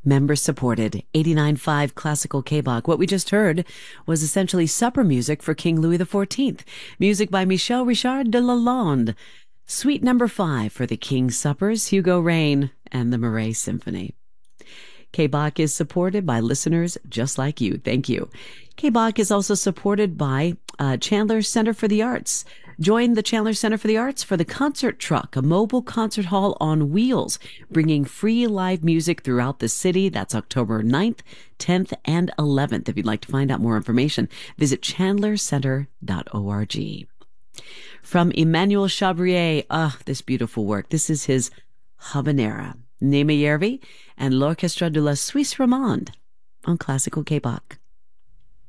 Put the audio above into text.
Member-supported 89.5 Classical K-Bach. What we just heard was essentially supper music for King Louis XIV. Music by Michel Richard de Lalande. Suite number 5 for the King's Suppers, Hugo Rain, and the Marais Symphony. K-Bach is supported by listeners just like you. Thank you. K-Bach is also supported by Chandler Center for the Arts. Join the Chandler Center for the Arts for the Concert Truck, a mobile concert hall on wheels, bringing free live music throughout the city. That's October 9th, 10th, and 11th. If you'd like to find out more information, visit chandlercenter.org. From Emmanuel Chabrier, this beautiful work. This is his Habanera, Nema Järvi, and L'Orchestre de la Suisse Romande on Classical K-Bach.